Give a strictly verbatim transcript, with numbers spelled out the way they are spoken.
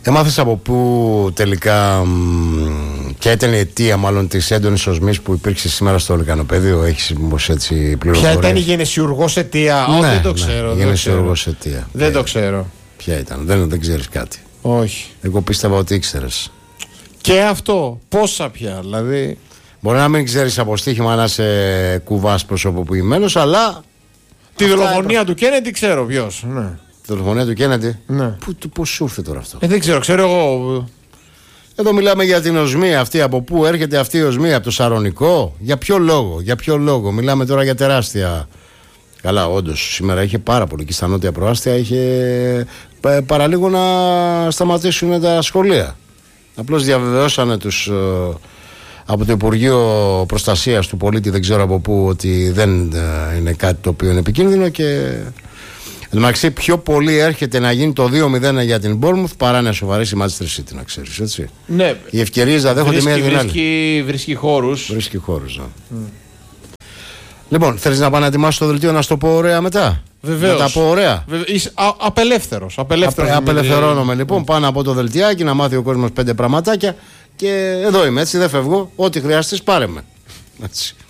Έμαθες από πού τελικά, ποια ήταν η αιτία μάλλον της έντονης οσμής που υπήρξε σήμερα στο Λυκανοπέδιο? Έχεις μήπως έτσι πληροφορίες? Ποια ήταν η γενεσιουργός αιτία? Ναι, oh, δεν το ναι, ξέρω. η γενεσιουργός αιτία. Δεν το ξέρω. Ποια ήταν? Δεν, δεν ξέρεις κάτι? Όχι. Εγώ πίστευα ότι ήξερες. Και αυτό, πόσα πια, δηλαδή. Μπορεί να μην ξέρεις από στοίχημα, να είσαι κουβάς προσωποποιημένος, αλλά. Τη δολοφονία του Κέννεντι ξέρω ποιος. Ναι. Τη δολοφονία του Κέννεντι. Ναι. Πώς σου ήρθε τώρα αυτό? Ε, δεν ξέρω, ξέρω εγώ. Εδώ μιλάμε για την οσμή αυτή. Από πού έρχεται αυτή η οσμή? Από το Σαρονικό? Για ποιο λόγο? Για ποιο λόγο? Μιλάμε τώρα για τεράστια. Καλά, όντως σήμερα είχε πάρα πολύ και στα νότια προάστια είχε παραλίγο να σταματήσουν τα σχολεία. Απλώς διαβεβαιώσανε τους από το Υπουργείο Προστασίας του Πολίτη, δεν ξέρω από πού, ότι δεν είναι κάτι το οποίο είναι επικίνδυνο. Και εντάξει, πιο πολύ έρχεται να γίνει το δύο μηδέν για την Bournemouth παρά να σοβαρήσει η Manchester City, να ξέρεις, έτσι. Ναι. Οι ευκαιρίες να δέχονται μία την άλλη. Βρίσκει, βρίσκει χώρους. Βρίσκει χώρους, ναι. Mm. Λοιπόν, θέλεις να πάω να ετοιμάσω το δελτίο να στο πω ωραία μετά? Βεβαίως. Να τα πω ωραία. Βεβαίως. Είσαι α, απελεύθερος. απελεύθερος Απε, απελευθερώνομαι λοιπόν. Πάω να πω το δελτιάκι, να μάθει ο κόσμος πέντε πραγματάκια. Και εδώ είμαι, έτσι, δεν φεύγω. Ό,τι χρειαστείς πάρε με. Έτσι.